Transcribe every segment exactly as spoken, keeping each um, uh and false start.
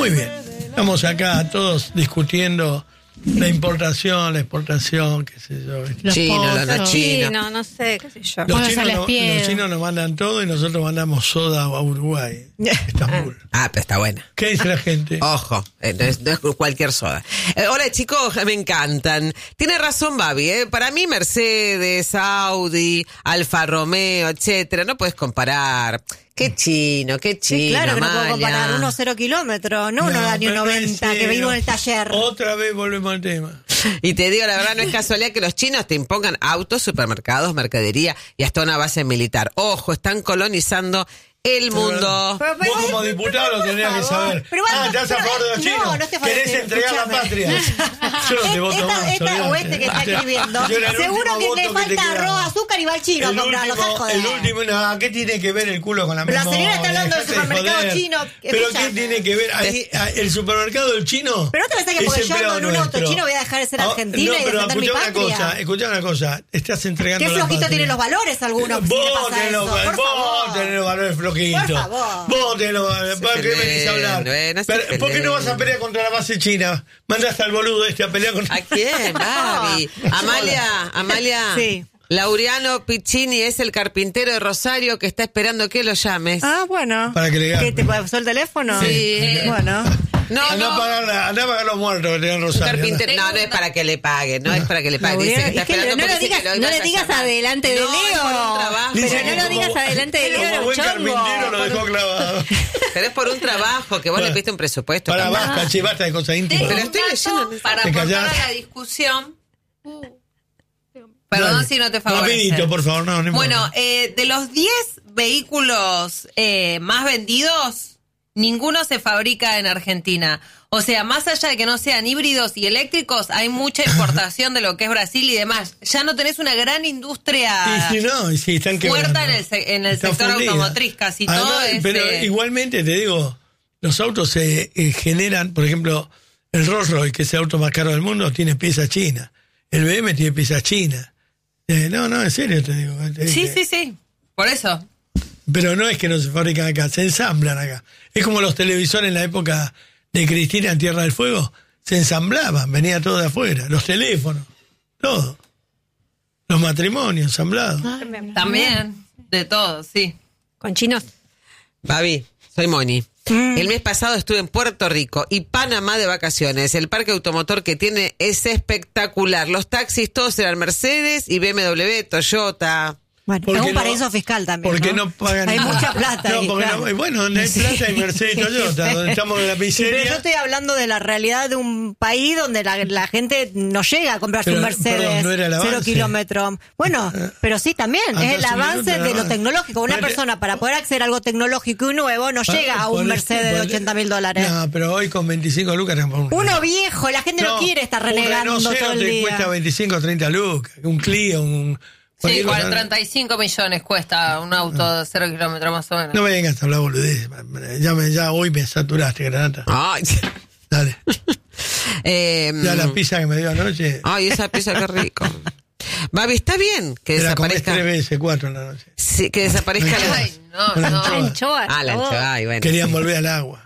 Muy bien. Estamos acá todos discutiendo la importación, la exportación, qué sé yo. Los Chino, pozos. los chinos. Sí, no, no sé, qué sé yo. Los Bueno, chinos, se les no- pide. los chinos nos mandan todo y nosotros mandamos soda a Uruguay, Estambul. Ah, pero está buena. ¿Qué dice la gente? Ojo, eh, no, es, no es cualquier soda. Eh, hola chicos, me encantan. Tiene razón Babi, ¿eh? Para mí Mercedes, Audi, Alfa Romeo, etcétera, no puedes comparar. Qué chino, qué chino, Sí, claro que no puedo Amalia. comparar uno cero kilómetros, no uno No, de año pero no es noventa que cero. vivo en el taller. Otra vez volvemos al tema. Y te digo, la verdad, no es casualidad que los chinos te impongan autos, supermercados, mercadería y hasta una base militar. Ojo, están colonizando el mundo. Pero, pero, Vos como pero, diputado pero, lo tendrías por que favor. saber. Pero igual ah, no- ¿estás a pero- favor de los no, chinos? no estoy a favor ¿Querés de- entregar la escúchame. patria? Yo no te voto Esta- más, esta- olvidate. o este que está escribiendo, Yo era el seguro último que voto le te falta quedaba. arroz, azúcar y va al chino a El comprarlo, último, dejá joder. el último, no, ¿qué tiene que ver el culo con la Pero la memoria? señora está hablando del Dejate de supermercado joder. chino, ¿Pero escucha. qué tiene que ver? Ahí, ah, el supermercado del chino. Pero no te pensás que porque es yo ando empleado en un auto nuestro. chino voy a dejar de ser Ah, argentina no, y pero defender mi escuchá una patria. cosa, escuchá una cosa, estás entregando Qué la flojito patria. tienen los valores algunos si le Vos pasa tenés eso. los, Por vos favor. tenés los valores flojitos. Por favor. Vos tenés los valores. Se ¿Para qué peleen, venís a hablar? bueno, se Pero, ¿por qué no vas a peleen. pelear contra la base china? Mandaste al boludo este a pelear contra... ¿A quién, Babi? Amalia, Amalia. Sí. Laureano Piccini es el carpintero de Rosario que está esperando que lo llames. Ah, bueno. Para que le gane. ¿Qué, te pasó el teléfono? Sí. Bueno. No, Anda a no. pagar, la- anda a pagar los muertos que te dan Un Rosario. carpintero. anda. No, no es para que le pague, no es para que le pague. Dice que Laureano, está es que esperando no lo porque dice digas- que lo no ibas le a digas llamar. adelante de No, es Leo. por un trabajo. Dice Pero que no lo como- digas adelante de Leo, Como era un buen chongo. carpintero lo dejó clavado. Pero es por un trabajo, que vos Bueno. le pediste un presupuesto. Para, capaz. basta, che, basta de cosas íntimas. Pero estoy leyendo. para ¿Te aportar callás? a la discusión. Perdón Dale. si no te favorece. Rapidito, por favor, no, no importa. Bueno, eh, de los diez vehículos eh, más vendidos, ninguno se fabrica en Argentina. O sea, más allá de que no sean híbridos y eléctricos, hay mucha importación de lo que es Brasil y demás. Ya no tenés una gran industria Y si no, y si están quebrando. fuerte en el, se- en el Está sector fundida. automotriz. Casi Además, todo es... Pero eh, igualmente, te digo, los autos se eh, generan, por ejemplo, el Rolls Royce, que es el auto más caro del mundo, tiene piezas chinas. El B M tiene piezas chinas. Eh, no, no, en serio te digo. Eh, sí, eh, sí, sí. Por eso. Pero no es que no se fabrican acá, se ensamblan acá. Es como los televisores en la época de Cristina en Tierra del Fuego, se ensamblaban, venía todo de afuera. Los teléfonos, todo. Los matrimonios ensamblados. También. De todo, sí. Con chinos. Babi, soy Moni. El mes pasado estuve en Puerto Rico y Panamá de vacaciones. El parque automotor que tiene es espectacular. Los taxis todos eran Mercedes y B M W, Toyota. Bueno, ¿Por es qué un no- paraíso fiscal también. Porque ¿no? no pagan Hay nada. mucha plata. No, ahí, porque claro. no, bueno, donde hay plata hay Mercedes y Toyota, donde estamos en la Sí, pero yo miseria. estoy hablando de la realidad de un país donde la, la gente no llega a comprarse Pero, un Mercedes perdón, no era el cero avance. kilómetros. Bueno, pero sí también, Ah, es el entonces un avance minuto de nada lo más. tecnológico. Una Ponete- persona para poder acceder a algo tecnológico y nuevo no Ah, llega a un ponete- Mercedes de ponete- ochenta mil dólares. No, pero hoy con veinticinco lucas. no, Uno viejo, la gente no, quiere estar renegando un Renault todo el Zero te día. cuesta veinticinco o treinta lucas. Un Clio, un... Sí, cualquier cosa. igual treinta y cinco millones cuesta un auto de cero kilómetros más o menos. No me vengas a hablar boludez. Ya, me, ya hoy me saturaste, Granata. Ay, Dale. eh, Ya la pizza que me dio anoche. ay, esa pizza, qué rico. Babi, está bien que Te la comés desaparezca. tres veces, cuatro en la noche. Sí, que desaparezca la. Ay, no, Con no. anchoa. Anchoa, Ah, la todo. anchoa, ay, bueno. Querían volver al agua.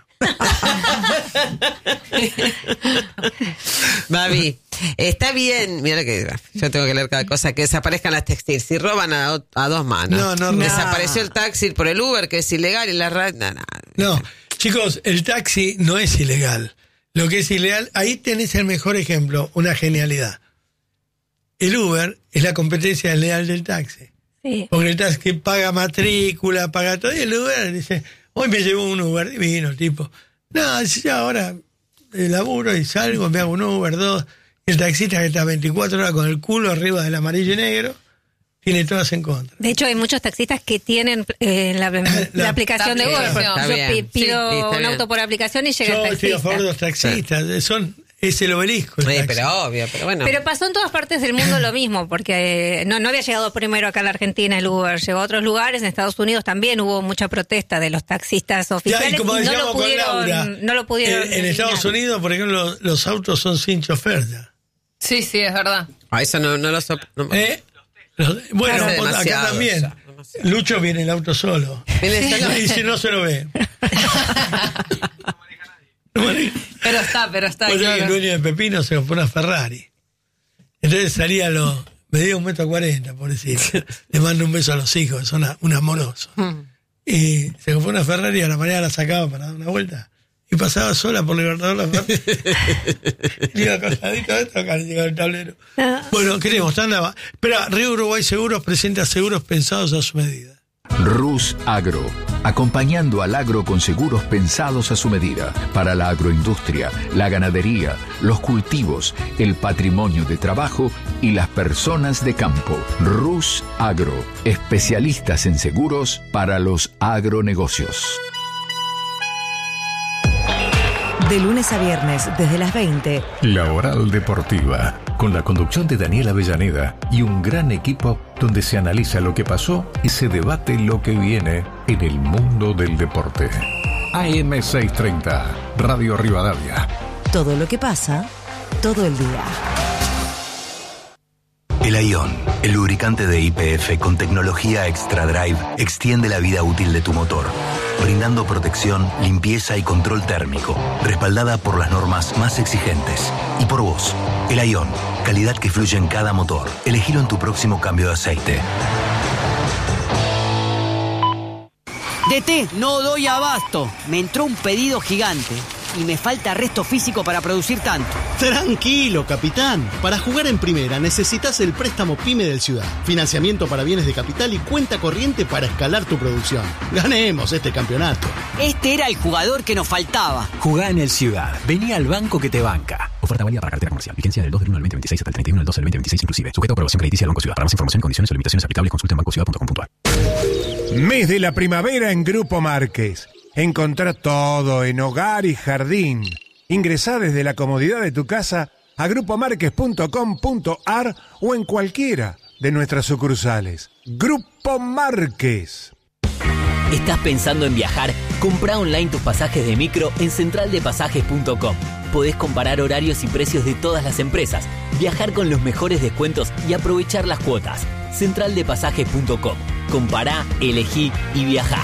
Babi, está bien, mira que yo tengo que leer cada cosa, que desaparezcan las textiles. Si roban a, a dos manos. No, no, no. Desapareció el taxi por el Uber, que es ilegal, y la radio. No, no. No, chicos, el taxi no es ilegal. Lo que es ilegal, ahí tenés el mejor ejemplo, una genialidad. El Uber es la competencia desleal del taxi. Sí. Porque el taxi paga matrícula, paga todo, y el Uber dice, hoy me llevó un Uber, divino el tipo. No, si ahora eh, laburo y salgo, me hago un Uber, dos. Y el taxista que está veinticuatro horas con el culo arriba del amarillo y negro, tiene todas en contra. De hecho, hay muchos taxistas que tienen eh, la, la La- aplicación de la Uber. aplicación. Yo Está pi- bien. pido Sí, está un bien. auto por aplicación y llega Yo el estoy a taxista. favor de los taxistas, son, es el obelisco. el Sí, taxi. pero obvio, pero bueno. Pero pasó en todas partes del mundo lo mismo, porque eh, no, no había llegado primero acá a la Argentina el Uber, llegó a otros lugares, en Estados Unidos también hubo mucha protesta de los taxistas Ya, oficiales y como no decíamos lo con pudieron, Laura, no lo pudieron en, en Estados eliminar. Unidos, por ejemplo, los autos son sin chofer ya. Sí, sí, es verdad. Ah, eso no, no lo sop- no- ¿Eh? Los- bueno, Hace acá demasiado también. ya, demasiado. Lucho viene el auto solo. Viene solo. Y si no se lo ve. No maneja está, pero está Pues aquí. el dueño de Pepino se compró una Ferrari. Entonces salía lo medía un metro cuarenta, por decir. Le mando un beso a los hijos, son una- un amoroso. Y se compró una Ferrari y a la mañana la sacaba para dar una vuelta. Y pasaba sola por Libertador la Ferrari. Y iba acosadito adentro, acá llegaba el tablero. Bueno, queremos, anda. Espera, Río Uruguay Seguros presenta seguros pensados a su medida. Rus Agro, acompañando al agro con seguros pensados a su medida, para la agroindustria, la ganadería, los cultivos, el patrimonio de trabajo y las personas de campo. Rus Agro, especialistas en seguros para los agronegocios. De lunes a viernes, desde las veinte. La Oral Deportiva, con la conducción de Daniel Avellaneda y un gran equipo donde se analiza lo que pasó y se debate lo que viene en el mundo del deporte. A M seiscientos treinta, Radio Rivadavia. Todo lo que pasa, todo el día. El Aion, el lubricante de Y P F con tecnología Extra Drive, extiende la vida útil de tu motor, brindando protección, limpieza y control térmico, respaldada por las normas más exigentes. Y por vos, el Aion, calidad que fluye en cada motor. Elegilo en tu próximo cambio de aceite. D T, no doy abasto. Me entró un pedido gigante y me falta resto físico para producir tanto. Tranquilo, capitán. Para jugar en primera necesitas el préstamo PYME del Ciudad. Financiamiento para bienes de capital y cuenta corriente para escalar tu producción. Ganemos este campeonato. Este era el jugador que nos faltaba. Jugá en el Ciudad. Vení al banco que te banca. Oferta válida para cartera comercial. Vigencia del dos del uno del veinte veintiséis hasta el treinta y uno del doce del veinte veintiséis inclusive. Sujeto a aprobación crediticia del Banco Ciudad. Para más información, condiciones o limitaciones aplicables, consulta en banco ciudad punto com punto a r. Mes de la primavera en Grupo Márquez. Encontrá todo en hogar y jardín. Ingresá desde la comodidad de tu casa a grupo márquez punto com punto a r o en cualquiera de nuestras sucursales. Grupo Márquez. ¿Estás pensando en viajar? Comprá online tus pasajes de micro en central de pasajes punto com. Podés comparar horarios y precios de todas las empresas, viajar con los mejores descuentos y aprovechar las cuotas. central de pasajes punto com. Compará, elegí y viajá.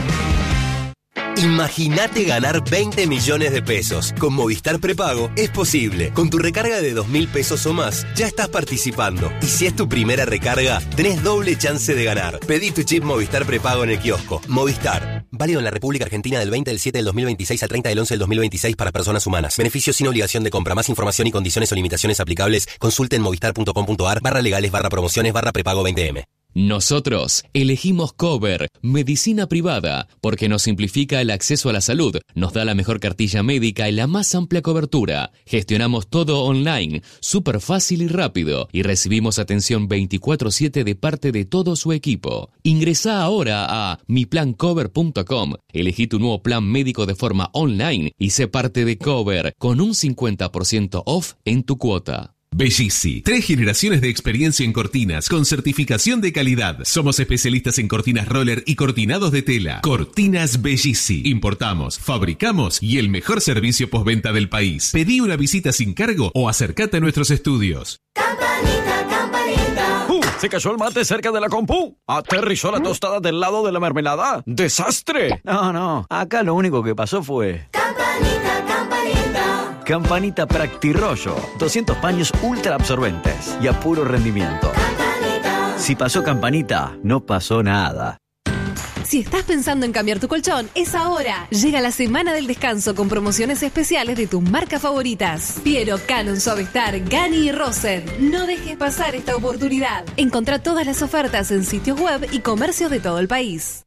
Imagínate ganar veinte millones de pesos. Con Movistar Prepago es posible. Con tu recarga de dos mil pesos o más, ya estás participando. Y si es tu primera recarga, tenés doble chance de ganar. Pedí tu chip Movistar Prepago en el kiosco. Movistar. Válido en la República Argentina del veinte del siete del dos mil veintiséis al treinta del once del dos mil veintiséis para personas humanas. Beneficios sin obligación de compra. Más información y condiciones o limitaciones aplicables. Consulte en movistar punto com punto a r barra legales barra promociones barra prepago veinte eme. Nosotros elegimos Cover, medicina privada, porque nos simplifica el acceso a la salud, nos da la mejor cartilla médica y la más amplia cobertura. Gestionamos todo online, súper fácil y rápido, y recibimos atención veinticuatro siete de parte de todo su equipo. Ingresá ahora a mi plan cover punto com, elegí tu nuevo plan médico de forma online y sé parte de Cover, con un cincuenta por ciento off en tu cuota. Bellisi, tres generaciones de experiencia en cortinas con certificación de calidad. Somos especialistas en cortinas roller y cortinados de tela. Cortinas Bellisi. Importamos, fabricamos y el mejor servicio postventa del país. Pedí una visita sin cargo o acércate a nuestros estudios. Campanita, campanita. ¡Uh! Se cayó el mate cerca de la compu. Aterrizó la tostada del lado de la mermelada. ¡Desastre! No, no. Acá lo único que pasó fue... Campanita, campanita. Campanita Practirollo. doscientos paños ultra absorbentes y a puro rendimiento. Campanita. Si pasó Campanita, no pasó nada. Si estás pensando en cambiar tu colchón, es ahora. Llega la semana del descanso con promociones especiales de tus marcas favoritas. Piero, Canon, Suavestar, Gani y Rosen. No dejes pasar esta oportunidad. Encontrá todas las ofertas en sitios web y comercios de todo el país.